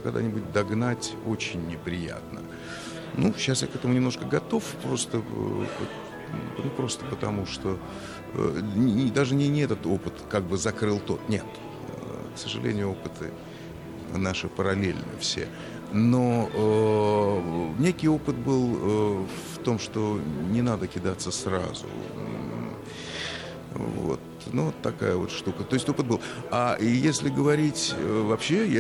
когда-нибудь догнать очень неприятно. Ну, сейчас я к этому немножко готов, просто потому что даже не этот опыт как бы закрыл тот. Нет, к сожалению, опыты наши параллельны все. Но некий опыт был в том, что не надо кидаться сразу. Вот. Ну, вот такая вот штука. То есть опыт был. А если говорить вообще,